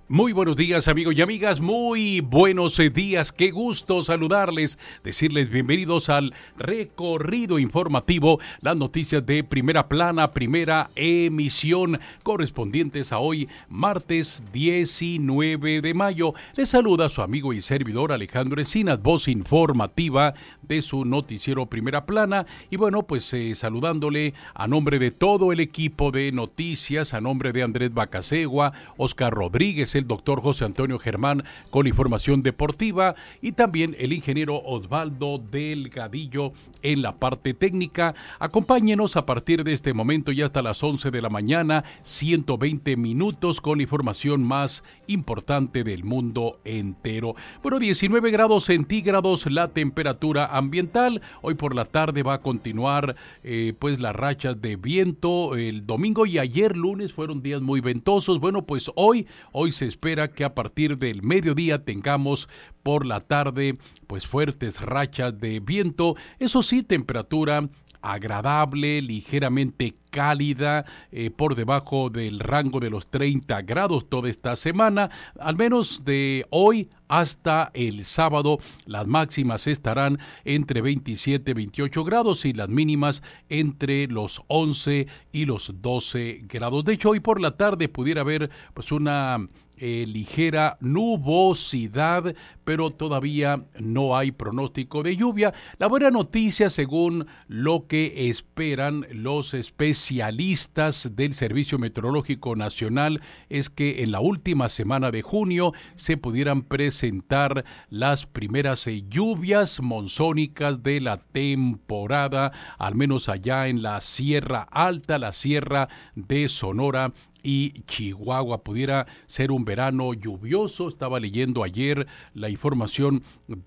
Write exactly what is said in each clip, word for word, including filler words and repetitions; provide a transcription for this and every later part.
Muy buenos días, amigos y amigas, muy buenos días, qué gusto saludarles, decirles bienvenidos al recorrido informativo, las noticias de primera plana, primera emisión, correspondientes a hoy, martes diecinueve de mayo. Les saluda su amigo y servidor Alejandro Encinas, voz informativa de su noticiero Primera Plana, y bueno, pues eh, saludándole a nombre de todo el equipo de noticias, a nombre de Andrés Bacasegua, Oscar Rodríguez, el doctor José Antonio Germán con información deportiva y también el ingeniero Osvaldo Delgadillo en la parte técnica. Acompáñenos a partir de este momento y hasta las once de la mañana, ciento veinte minutos con la información más importante del mundo entero. Bueno, diecinueve grados centígrados la temperatura ambiental. Hoy por la tarde va a continuar eh, pues las rachas de viento. El domingo y ayer lunes fueron días muy ventosos. Bueno, pues hoy, hoy se espera que a partir del mediodía tengamos por la tarde pues fuertes rachas de viento. Eso sí, temperatura agradable, ligeramente cálida, eh, por debajo del rango de los treinta grados toda esta semana, al menos de hoy hasta el sábado. Las máximas estarán entre veintisiete y veintiocho grados y las mínimas entre los once y los doce grados. De hecho, hoy por la tarde pudiera haber pues una Eh, ligera nubosidad, pero todavía no hay pronóstico de lluvia. La buena noticia, según lo que esperan los especialistas del Servicio Meteorológico Nacional, es que en la última semana de junio se pudieran presentar las primeras eh, lluvias monzónicas de la temporada, al menos allá en la Sierra Alta, la Sierra de Sonora y Chihuahua. Pudiera ser un verano lluvioso. Estaba leyendo ayer la información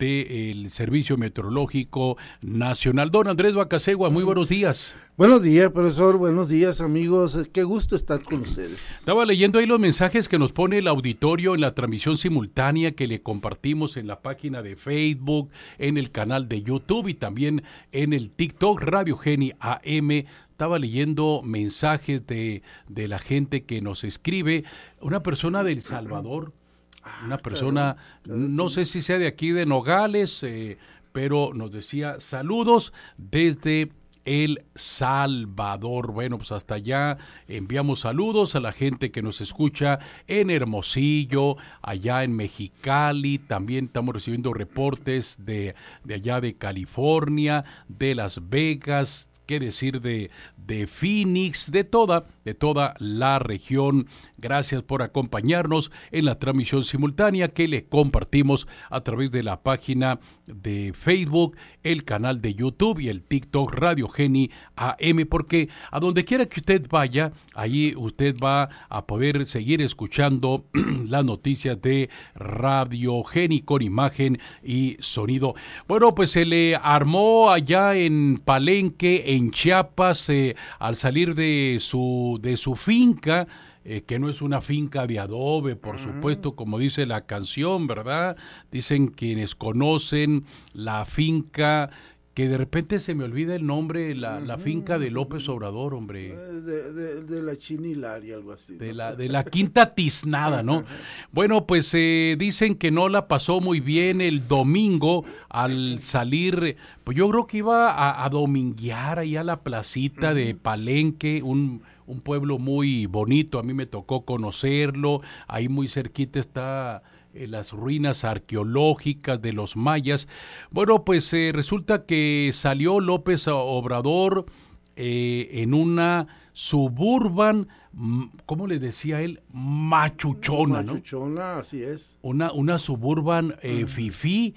del Servicio Meteorológico Nacional. Don Andrés Bacasegua, muy buenos días. Buenos días, profesor, buenos días, amigos, qué gusto estar con ustedes. Estaba leyendo ahí los mensajes que nos pone el auditorio en la transmisión simultánea que le compartimos en la página de Facebook, en el canal de YouTube y también en el TikTok Radio Geni A M. Estaba leyendo mensajes de, de la gente que nos escribe, una persona de El Salvador, una persona, no sé si sea de aquí de Nogales, eh, pero nos decía saludos desde El Salvador. Bueno, pues hasta allá enviamos saludos a la gente que nos escucha en Hermosillo, allá en Mexicali. También estamos recibiendo reportes de, de allá de California, de Las Vegas, qué decir de, de Phoenix, de toda, de toda la región. Gracias por acompañarnos en la transmisión simultánea que le compartimos a través de la página de Facebook, el canal de YouTube y el TikTok Radio Geni A M, porque a donde quiera que usted vaya, allí usted va a poder seguir escuchando las noticias de Radio Geni con imagen y sonido. Bueno, pues se le armó allá en Palenque, en Chiapas, eh, al salir de su, de su finca, Eh, que no es una finca de adobe, por uh-huh. supuesto, como dice la canción, ¿verdad? Dicen quienes conocen la finca, que de repente se me olvida el nombre, la, uh-huh. la finca de López Obrador, hombre. De, de, de la Chinilaria, algo así. De, ¿no? la, de la Quinta Tiznada, ¿no? Bueno, pues eh, dicen que no la pasó muy bien el domingo al salir, pues yo creo que iba a, a dominguear ahí a la placita uh-huh. de Palenque, un... un pueblo muy bonito, a mí me tocó conocerlo, ahí muy cerquita está eh, las ruinas arqueológicas de los mayas. Bueno, pues eh, resulta que salió López Obrador eh, en una Suburban, ¿cómo le decía él? Machuchona, ¿no? Machuchona, así es. Una, una Suburban eh, fifí,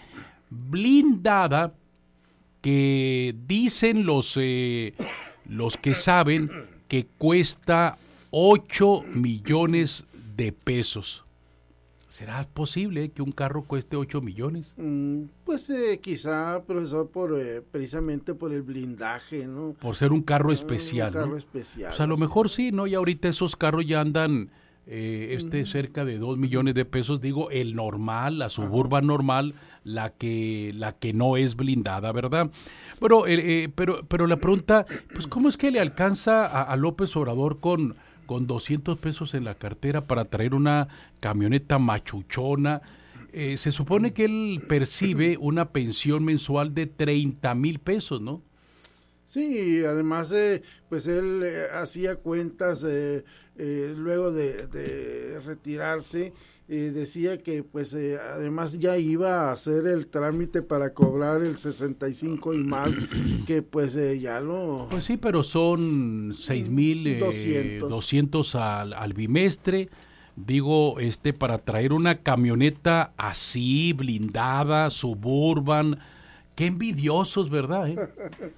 blindada, que dicen los, eh, los que saben que cuesta ocho millones de pesos. ¿Será posible que un carro cueste ocho millones? Mm, pues eh, quizá, profesor, por eh, precisamente por el blindaje, ¿no? Por ser un carro especial, un carro ¿no? especial. Pues a lo mejor sí, ¿no? Y ahorita esos carros ya andan eh, este uh-huh. cerca de dos millones de pesos. Digo, el normal, la Suburban uh-huh. normal, la que la que no es blindada, ¿verdad? Pero, eh, eh, pero, pero la pregunta, pues, ¿cómo es que le alcanza a, a López Obrador con con doscientos pesos en la cartera para traer una camioneta machuchona. Eh, se supone que él percibe una pensión mensual de treinta mil pesos, ¿no? Sí, además, eh, pues él eh, hacía cuentas eh, eh, luego de, de retirarse, eh, decía que pues eh, además ya iba a hacer el trámite para cobrar el sesenta y cinco y más, que pues eh, ya lo... Pues sí, pero son seis mil eh, doscientos al, al bimestre. Digo, este, para traer una camioneta así, blindada, Suburban, qué envidiosos, ¿verdad? ¿Eh?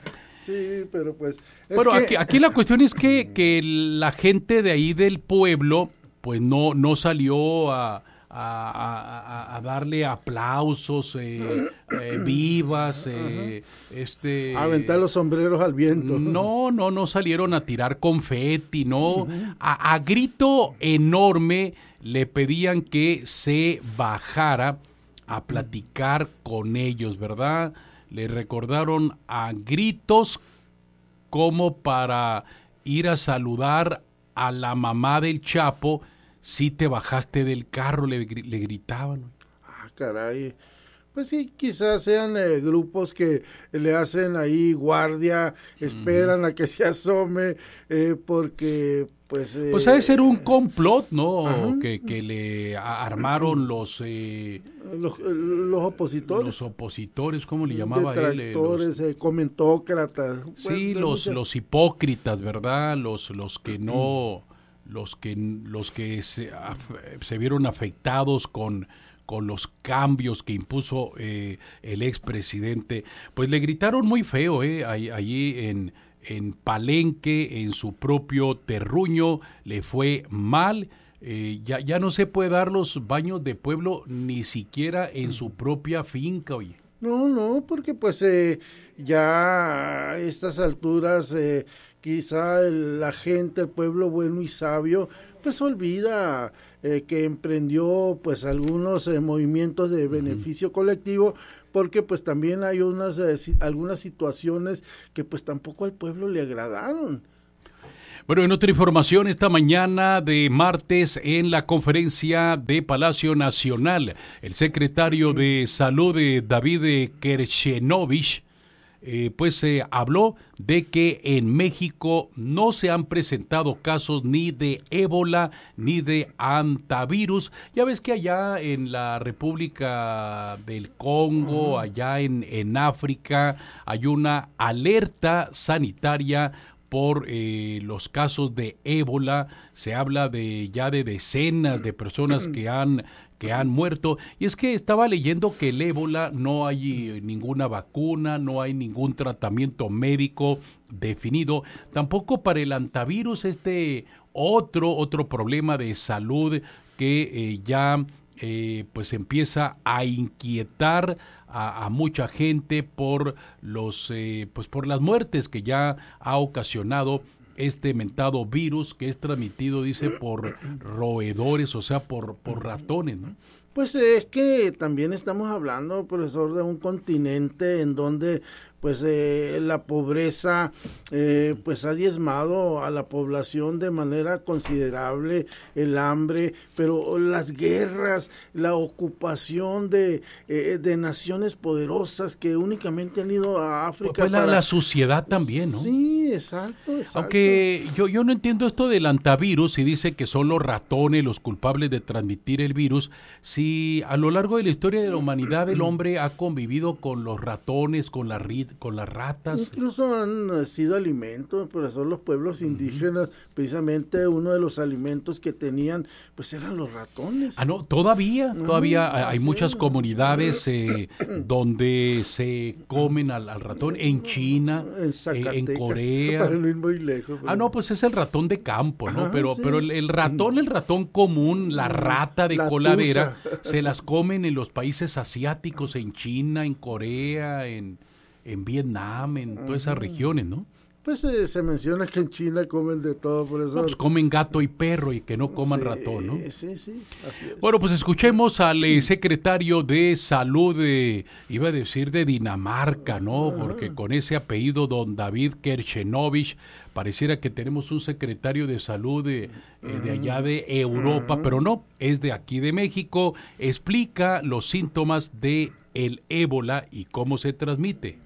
Sí, pero pues... Es bueno, que... aquí, aquí la cuestión es que, que la gente de ahí del pueblo, pues no, no salió a, a, a, a darle aplausos, eh, eh, vivas, eh, este... A aventar los sombreros al viento. No, no, no salieron a tirar confeti, no. Uh-huh. A, a grito enorme le pedían que se bajara a platicar con ellos, ¿verdad? Le recordaron a gritos como para ir a saludar a la mamá del Chapo si te bajaste del carro, le, le gritaban. Ah, caray. Pues sí, quizás sean eh, grupos que le hacen ahí guardia, esperan uh-huh. a que se asome, eh, porque pues... Eh, pues ha de ser un complot, ¿no? Que, que le armaron los... Eh, los, los opositores. Los opositores, ¿cómo le llamaba él? Detractores, eh, comentócratas. Sí, pues, los, mucha... los hipócritas, ¿verdad? Los, los que no... los que, los que se, se vieron afectados con... con los cambios que impuso eh, el expresidente, pues le gritaron muy feo, eh, allí en, en Palenque, en su propio terruño, le fue mal, eh, ya, ya no se puede dar los baños de pueblo ni siquiera en su propia finca, oye. No, no, porque pues eh, ya a estas alturas eh, quizá el, la gente, el pueblo bueno y sabio, pues olvida eh, que emprendió pues algunos eh, movimientos de beneficio uh-huh. colectivo, porque pues también hay unas eh, si, algunas situaciones que pues tampoco al pueblo le agradaron. Bueno, en otra información, esta mañana de martes en la conferencia de Palacio Nacional, el secretario de Salud, David Kershenovich, eh, pues eh, habló de que en México no se han presentado casos ni de ébola ni de hantavirus. Ya ves que allá en la República del Congo, allá en, en África, hay una alerta sanitaria por eh, los casos de ébola. Se habla de ya de decenas de personas que han que han muerto, y es que estaba leyendo que el ébola no hay ninguna vacuna, no hay ningún tratamiento médico definido, tampoco para el hantavirus, este otro otro problema de salud que eh, ya eh, pues empieza a inquietar a, a mucha gente por los eh, pues por las muertes que ya ha ocasionado este mentado virus, que es transmitido, dice, por roedores, o sea, por, por ratones, ¿no? Pues es que también estamos hablando, profesor, de un continente en donde pues eh, la pobreza eh, pues ha diezmado a la población de manera considerable, el hambre, pero las guerras, la ocupación de, eh, de naciones poderosas que únicamente han ido a África. Pues la, para... la suciedad también, ¿no? Sí, exacto, exacto. Aunque yo, yo no entiendo esto del hantavirus y dice que son los ratones los culpables de transmitir el virus, si a lo largo de la historia de la humanidad el hombre ha convivido con los ratones, con la rit con las ratas. Incluso han sido alimentos, pero son los pueblos indígenas, uh-huh. precisamente uno de los alimentos que tenían, pues eran los ratones. Ah, no, todavía, uh-huh. todavía hay muchas comunidades eh, donde se comen al, al ratón, en China, en, eh, en Corea. Para no ir muy lejos, pero... Ah, no, pues es el ratón de campo, ¿no? Ajá, pero sí. pero el, el ratón, el ratón común, la rata de la coladera, tusa. Se las comen en los países asiáticos, en China, en Corea, en... en Vietnam, en todas esas regiones, ¿no? Pues eh, se menciona que en China comen de todo, por eso. No, pues comen gato y perro y que no coman sí, ratón, ¿no? Sí, sí, así es. Bueno, pues escuchemos al eh, secretario de Salud, de, iba a decir de Dinamarca, ¿no? Porque con ese apellido, don David Kerchenovich, pareciera que tenemos un secretario de Salud de, eh, de allá de Europa, pero no, es de aquí de México. Explica los síntomas de el ébola y cómo se transmite.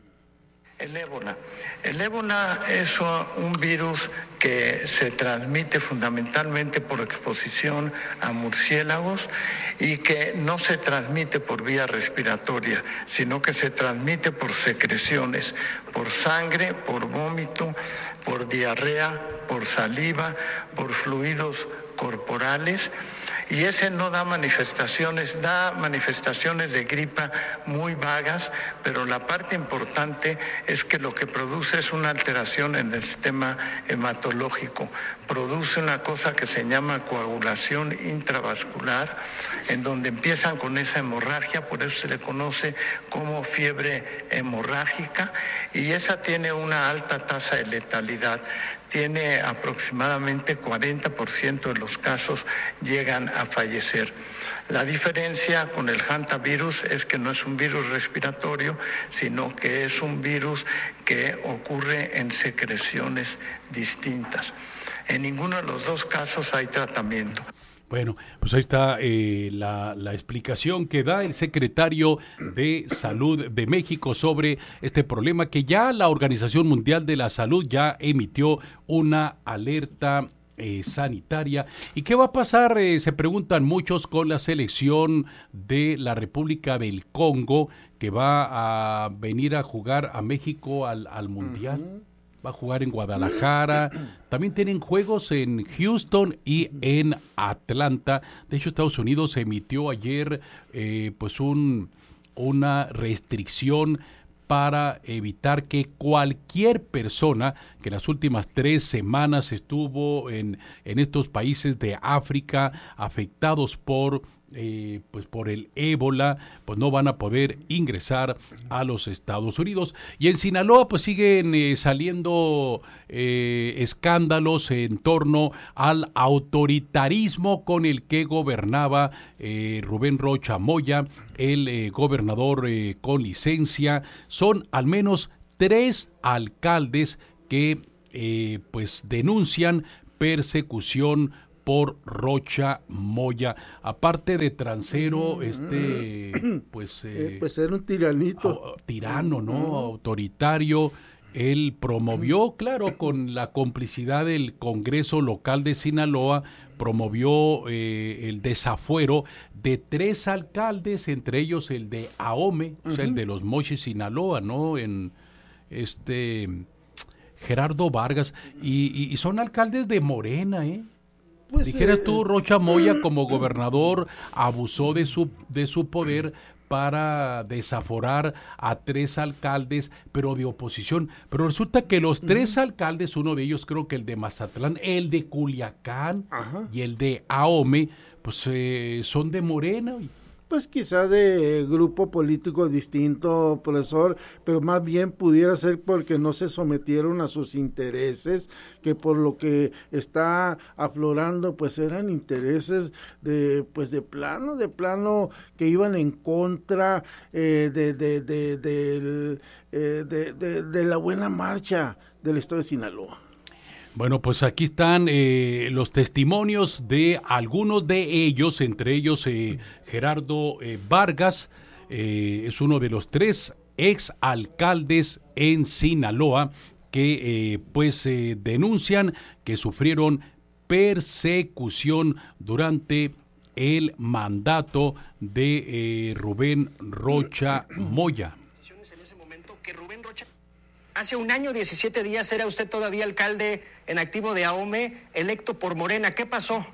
El ébola. El ébola es un virus que se transmite fundamentalmente por exposición a murciélagos y que no se transmite por vía respiratoria, sino que se transmite por secreciones, por sangre, por vómito, por diarrea, por saliva, por fluidos corporales. Y ese no da manifestaciones, da manifestaciones de gripa muy vagas, pero la parte importante es que lo que produce es una alteración en el sistema hematológico. Produce una cosa que se llama coagulación intravascular, en donde empiezan con esa hemorragia, por eso se le conoce como fiebre hemorrágica, y esa tiene una alta tasa de letalidad. Tiene aproximadamente cuarenta por ciento de los casos llegan a fallecer. La diferencia con el hantavirus es que no es un virus respiratorio, sino que es un virus que ocurre en secreciones distintas. En ninguno de los dos casos hay tratamiento. Bueno, pues ahí está eh, la, la explicación que da el secretario de Salud de México sobre este problema, que ya la Organización Mundial de la Salud ya emitió una alerta eh, sanitaria. ¿Y qué va a pasar? Eh, se preguntan muchos con la selección de la República del Congo, que va a venir a jugar a México al, al Mundial. Uh-huh. Va a jugar en Guadalajara, también tienen juegos en Houston y en Atlanta. De hecho, Estados Unidos emitió ayer eh, pues un, una restricción para evitar que cualquier persona que en las últimas tres semanas estuvo en, en estos países de África afectados por Eh, pues por el ébola, pues no van a poder ingresar a los Estados Unidos. Y en Sinaloa pues siguen eh, saliendo eh, escándalos en torno al autoritarismo con el que gobernaba eh, Rubén Rocha Moya, el eh, gobernador eh, con licencia. Son al menos tres alcaldes que eh, pues denuncian persecución por Rocha Moya. Aparte de transero, este, pues... Eh, pues era un tiranito. Oh, tirano, ¿no? Autoritario. Él promovió, claro, con la complicidad del Congreso local de Sinaloa, promovió eh, el desafuero de tres alcaldes, entre ellos el de Ahome, uh-huh. o sea, el de los Mochis, Sinaloa, ¿no? En este... Gerardo Vargas. Y, y, y son alcaldes de Morena, ¿eh? Pues, Dijeras eh, tú, Rocha Moya como gobernador abusó de su, de su poder para desaforar a tres alcaldes, pero de oposición. Pero resulta que los tres uh-huh. alcaldes, uno de ellos creo que el de Mazatlán, el de Culiacán uh-huh. y el de Ahome, pues eh, son de Morena. Pues quizá de grupo político distinto, profesor, pero más bien pudiera ser porque no se sometieron a sus intereses, que por lo que está aflorando, pues eran intereses de, pues de plano, de plano que iban en contra eh, de, de, de, de, de, de, de, de la buena marcha del estado de Sinaloa. Bueno, pues aquí están eh, los testimonios de algunos de ellos, entre ellos eh, Gerardo eh, Vargas, eh, es uno de los tres ex alcaldes en Sinaloa que eh, pues eh, denuncian que sufrieron persecución durante el mandato de eh, Rubén Rocha Moya. En ese momento que Rubén Rocha Hace un año, diecisiete días, era usted todavía alcalde en activo de Ahome, electo por Morena. ¿Qué pasó?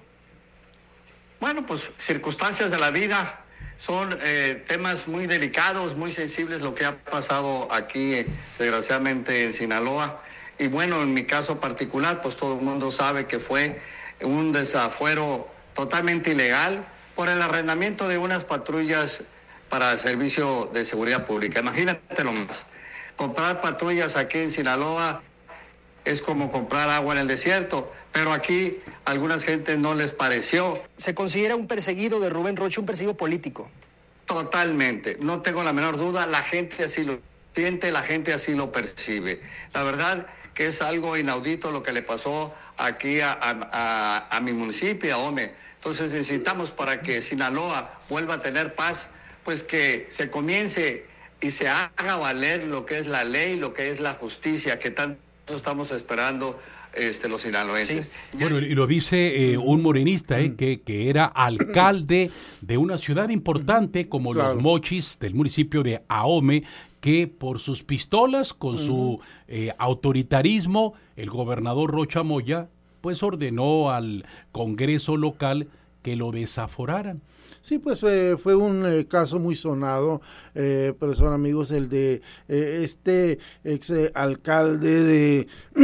Bueno, pues circunstancias de la vida. Son eh, temas muy delicados, muy sensibles lo que ha pasado aquí, eh, desgraciadamente, en Sinaloa. Y bueno, en mi caso particular, pues todo el mundo sabe que fue un desafuero totalmente ilegal por el arrendamiento de unas patrullas para el servicio de seguridad pública. Imagínate lo más. Comprar patrullas aquí en Sinaloa es como comprar agua en el desierto, pero aquí a algunas gentes no les pareció. ¿Se considera un perseguido de Rubén Rocha, un perseguido político? Totalmente, no tengo la menor duda, la gente así lo siente, la gente así lo percibe. La verdad que es algo inaudito lo que le pasó aquí a, a, a, a mi municipio, a Ome. Entonces necesitamos, para que Sinaloa vuelva a tener paz, pues que se comience y se haga valer lo que es la ley, lo que es la justicia, que tanto estamos esperando este, los sinaloenses. Sí. Bueno, y lo dice eh, un morenista, eh, que, que era alcalde de una ciudad importante como claro. Los Mochis, del municipio de Ahome, que por sus pistolas, con uh-huh. su eh, autoritarismo, el gobernador Rocha Moya, pues ordenó al Congreso local que lo desaforaran. Sí, pues eh, fue un eh, caso muy sonado, eh, pero son amigos, el de eh, este ex eh, alcalde de,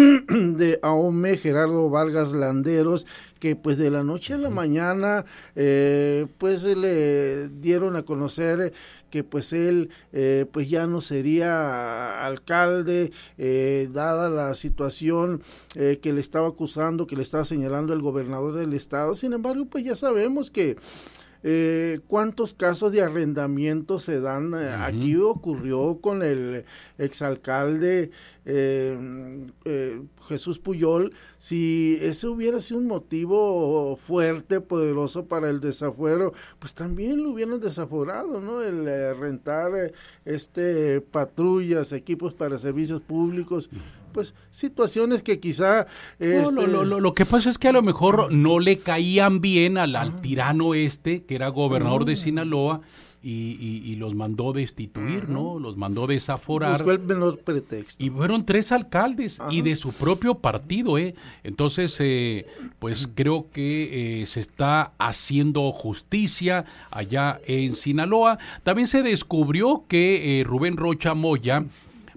de Ahome, Gerardo Vargas Landeros, que pues de la noche a la mañana eh, pues le dieron a conocer que pues él eh, pues ya no sería alcalde, eh, dada la situación eh, que le estaba acusando, que le estaba señalando el gobernador del estado. Sin embargo, pues ya sabemos que Eh, ¿cuántos casos de arrendamiento se dan? Uh-huh. Aquí ocurrió con el exalcalde eh, eh, Jesús Puyol. Si ese hubiera sido un motivo fuerte, poderoso para el desafuero, pues también lo hubieran desaforado, ¿no? El eh, rentar eh, este patrullas, equipos para servicios públicos, pues situaciones que quizá... Este... No, lo, lo, lo, lo que pasa es que a lo mejor no le caían bien al, al tirano este, que era gobernador uh-huh. de Sinaloa, y, y, y los mandó destituir, uh-huh. ¿no? Los mandó desaforar. Buscó el menor pretexto. Y fueron tres alcaldes, uh-huh. y de su propio partido, ¿eh? Entonces, eh, pues creo que eh, se está haciendo justicia allá en Sinaloa. También se descubrió que eh, Rubén Rocha Moya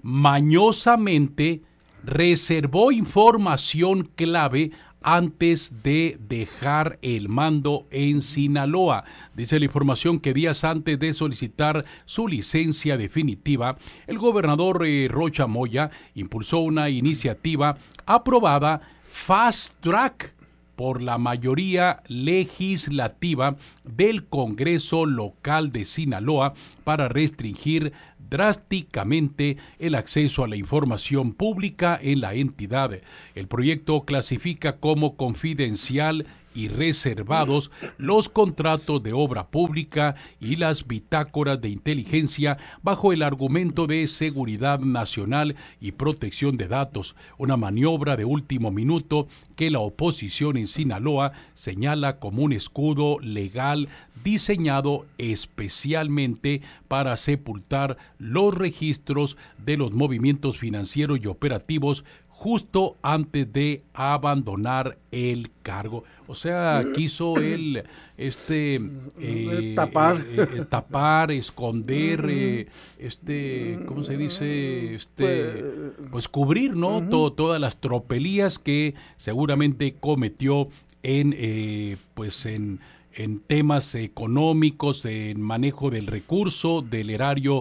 mañosamente reservó información clave antes de dejar el mando en Sinaloa. Dice la información que días antes de solicitar su licencia definitiva, el gobernador eh, Rocha Moya impulsó una iniciativa aprobada Fast Track por la mayoría legislativa del Congreso local de Sinaloa para restringir drásticamente el acceso a la información pública en la entidad. El proyecto clasifica como confidencial y reservados los contratos de obra pública y las bitácoras de inteligencia bajo el argumento de seguridad nacional y protección de datos, una maniobra de último minuto que la oposición en Sinaloa señala como un escudo legal diseñado especialmente para sepultar los registros de los movimientos financieros y operativos justo antes de abandonar el cargo. O sea, quiso él este eh, tapar, eh, eh, tapar, esconder, eh, este, ¿cómo se dice? Este, pues cubrir, ¿no? Uh-huh. Todo, todas las tropelías que seguramente cometió en, eh, pues en en temas económicos, en manejo del recurso del erario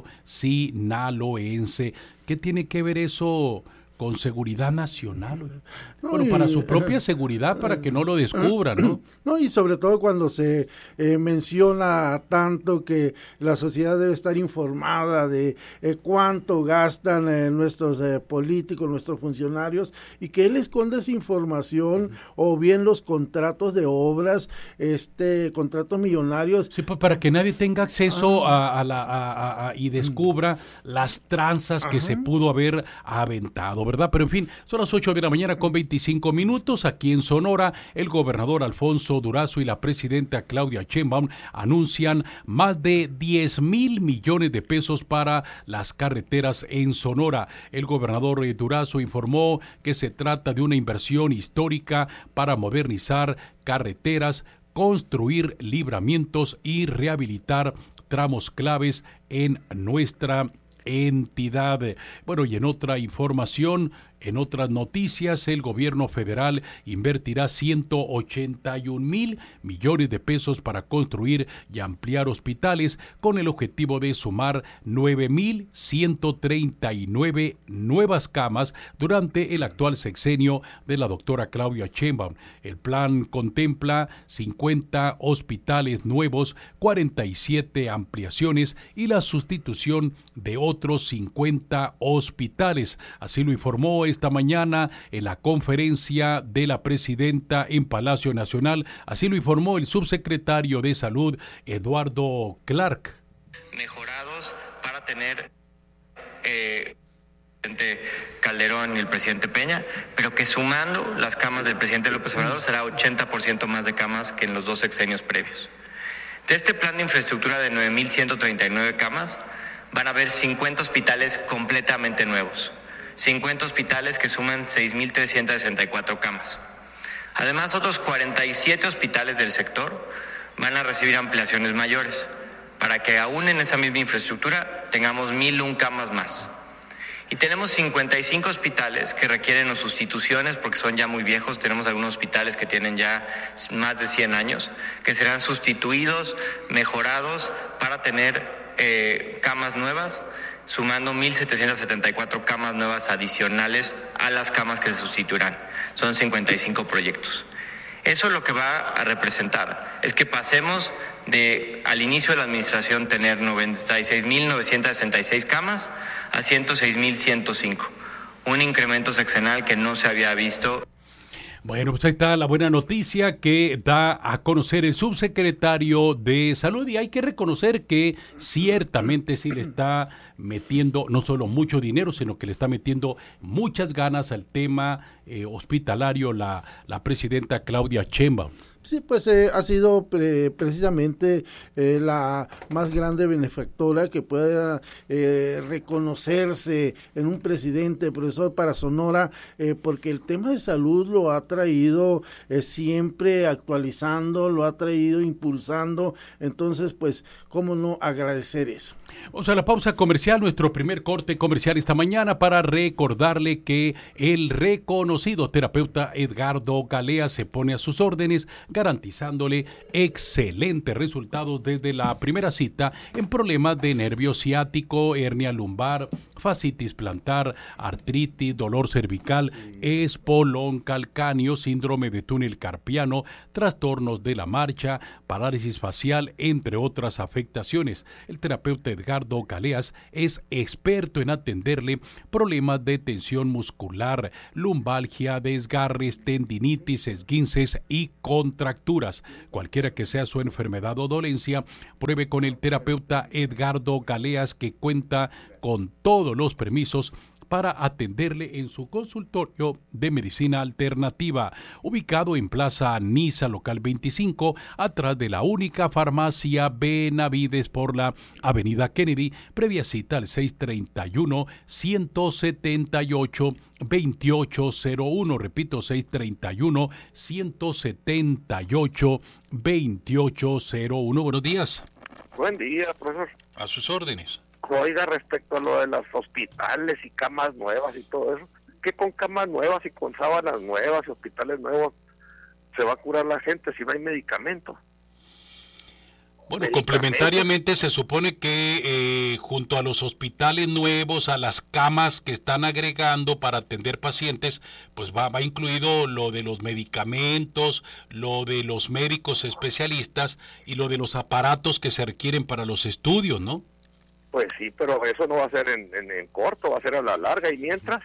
sinaloense. ¿Qué tiene que ver eso con seguridad nacional? No, bueno, y, para su propia seguridad, para que no lo descubran, ¿no? No, y sobre todo cuando se eh, menciona tanto que la sociedad debe estar informada de eh, cuánto gastan eh, nuestros eh, políticos, nuestros funcionarios, y que él esconde esa información, o bien los contratos de obras, este contratos millonarios. Sí, pues para que nadie tenga acceso ah. a, a la a, a, a, y descubra las tranzas Ajá. que se pudo haber aventado, ¿verdad? Pero en fin, son las ocho de la mañana con veinticinco minutos. Aquí en Sonora, el gobernador Alfonso Durazo y la presidenta Claudia Sheinbaum anuncian más de diez mil millones de pesos para las carreteras en Sonora. El gobernador Durazo informó que se trata de una inversión histórica para modernizar carreteras, construir libramientos y rehabilitar tramos claves en nuestra entidad. Bueno, y en otra información, En otras noticias, el gobierno federal invertirá ciento ochenta y un mil millones de pesos para construir y ampliar hospitales con el objetivo de sumar nueve mil ciento treinta y nueve nuevas camas durante el actual sexenio de la doctora Claudia Sheinbaum. El plan contempla cincuenta hospitales nuevos, cuarenta y siete ampliaciones y la sustitución de otros cincuenta hospitales. Así lo informó esta mañana en la conferencia de la presidenta en Palacio Nacional. Así lo informó el subsecretario de Salud, Eduardo Clark. Mejorados para tener eh, el presidente Calderón y el presidente Peña, pero que sumando las camas del presidente López Obrador será ochenta por ciento más de camas que en los dos sexenios previos. De este plan de infraestructura de nueve mil ciento treinta y nueve camas, van a haber cincuenta hospitales completamente nuevos, cincuenta hospitales que suman seis mil trescientas sesenta y cuatro camas. Además, otros cuarenta y siete hospitales del sector van a recibir ampliaciones mayores, para que aún en esa misma infraestructura tengamos mil una camas más. Y tenemos cincuenta y cinco hospitales que requieren sustituciones porque son ya muy viejos. Tenemos algunos hospitales que tienen ya más de cien años, que serán sustituidos, mejorados para tener eh, camas nuevas, sumando mil setecientas setenta y cuatro camas nuevas adicionales a las camas que se sustituirán. Son cincuenta y cinco proyectos. Eso lo que va a representar es que pasemos de al inicio de la administración tener noventa y seis mil novecientas sesenta y seis camas a ciento seis mil ciento cinco, un incremento sexenal que no se había visto. Bueno, pues ahí está la buena noticia que da a conocer el subsecretario de Salud, y hay que reconocer que ciertamente sí le está metiendo no solo mucho dinero, sino que le está metiendo muchas ganas al tema eh, hospitalario la, la presidenta Claudia Sheinbaum. Sí, pues eh, ha sido pre- precisamente eh, la más grande benefactora que pueda eh, reconocerse en un presidente, profesor, para Sonora, eh, porque el tema de salud lo ha traído eh, siempre actualizando, lo ha traído impulsando. Entonces, pues, ¿cómo no agradecer eso? Vamos a la pausa comercial, nuestro primer corte comercial esta mañana, para recordarle que el reconocido terapeuta Edgardo Galea se pone a sus órdenes, garantizándole excelentes resultados desde la primera cita en problemas de nervio ciático, hernia lumbar, fascitis plantar, artritis, dolor cervical, sí. espolón calcáneo, síndrome de túnel carpiano, trastornos de la marcha, parálisis facial, entre otras afectaciones. El terapeuta Edgardo Galeas es experto en atenderle problemas de tensión muscular, lumbalgia, desgarres, tendinitis, esguinces y contracturas. Cualquiera que sea su enfermedad o dolencia, pruebe con el terapeuta Edgardo Galeas, que cuenta con todos los permisos para atenderle en su consultorio de medicina alternativa, ubicado en Plaza Niza, local veinticinco, atrás de la única farmacia Benavides por la avenida Kennedy, previa cita al seis treinta y uno, ciento setenta y ocho, veintiocho cero uno, repito, seis treinta y uno, ciento setenta y ocho, veintiocho cero uno. Buenos días. Buen día, profesor. A sus órdenes. Oiga, respecto a lo de los hospitales y camas nuevas y todo eso, ¿qué con camas nuevas y con sábanas nuevas y hospitales nuevos se va a curar la gente si no hay medicamentos? Bueno, complementariamente se supone que eh, junto a los hospitales nuevos, a las camas que están agregando para atender pacientes, pues va, va incluido lo de los medicamentos, lo de los médicos especialistas y lo de los aparatos que se requieren para los estudios, ¿no? Pues sí, pero eso no va a ser en, en, en corto, va a ser a la larga, y mientras,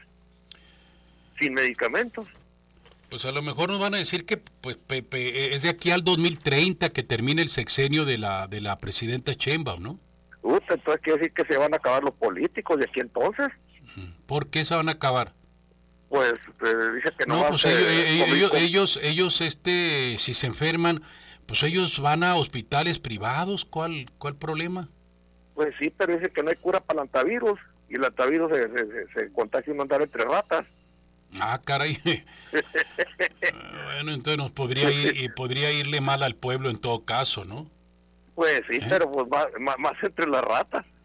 sin medicamentos. Pues a lo mejor nos van a decir que pues pe, pe, es de aquí al dos mil treinta que termine el sexenio de la de la presidenta Sheinbaum, ¿no? Uh, entonces quiere decir que se van a acabar los políticos de aquí entonces. ¿Por qué se van a acabar? Pues eh, dice que no, no va pues a ser ellos, ellos, con... ellos, ellos, este, si se enferman, pues ellos van a hospitales privados. ¿Cuál, cuál problema? Pues sí, pero dice que no hay cura para el antivirus, y el antivirus se, se, se, se contagia un andar entre ratas. Ah, caray. Bueno, entonces nos podría ir y podría irle mal al pueblo en todo caso, ¿no? Pues sí, ¿Eh? pero pues más, más, más entre las ratas.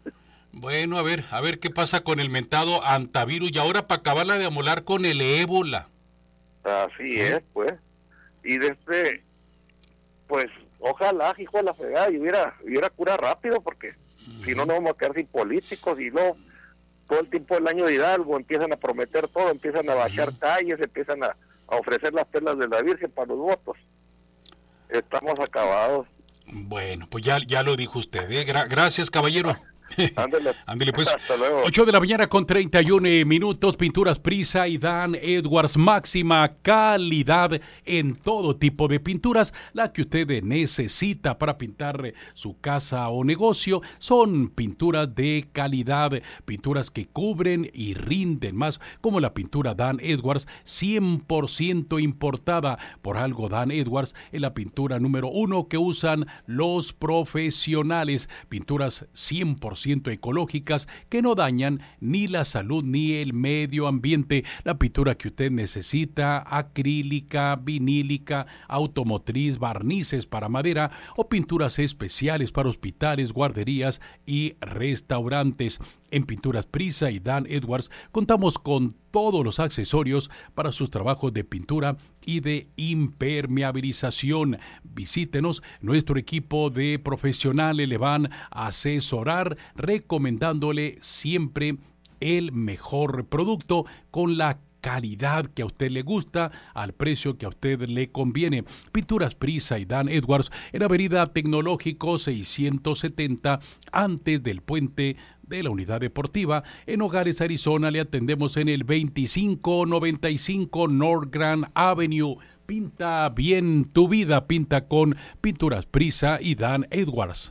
Bueno, a ver, a ver qué pasa con el mentado antivirus y ahora para acabarla de amolar con el ébola. Así es, pues. Y desde, pues, ojalá, hijo de la fregada, y hubiera, hubiera cura rápido, porque uh-huh. si no, nos vamos a quedar sin políticos, y no, todo el tiempo del año de Hidalgo empiezan a prometer todo, empiezan a bajar uh-huh. calles, empiezan a, a ofrecer las perlas de la Virgen para los votos. Estamos acabados. Bueno, pues ya, ya lo dijo usted, ¿eh? Gra- gracias, caballero. Ándale. Ándale, pues. Hasta luego. ocho de la mañana con treinta y uno minutos. Pinturas Prisa y Dan Edwards. Máxima calidad en todo tipo de pinturas. La que usted necesita para pintar su casa o negocio. Son pinturas de calidad. Pinturas que cubren y rinden más. Como la pintura Dan Edwards. cien por ciento importada. Por algo Dan Edwards es la pintura número uno que usan los profesionales. Pinturas cien por ciento ecológicas que no dañan ni la salud ni el medio ambiente. La pintura que usted necesita, acrílica, vinílica, automotriz, barnices para madera o pinturas especiales para hospitales, guarderías y restaurantes. En Pinturas Prisa y Dan Edwards contamos con todos los accesorios para sus trabajos de pintura y de impermeabilización. Visítenos, nuestro equipo de profesionales le van a asesorar recomendándole siempre el mejor producto con la calidad que a usted le gusta, al precio que a usted le conviene. Pinturas Prisa y Dan Edwards en Avenida Tecnológico seiscientos setenta, antes del puente de la Unidad Deportiva. En Nogales, Arizona, le atendemos en el veinticinco noventa y cinco North Grand Avenue. Pinta bien tu vida, pinta con Pinturas Prisa y Dan Edwards.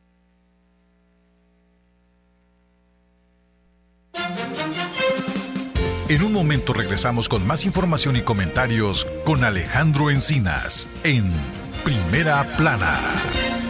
En un momento regresamos con más información y comentarios con Alejandro Encinas en Primera Plana.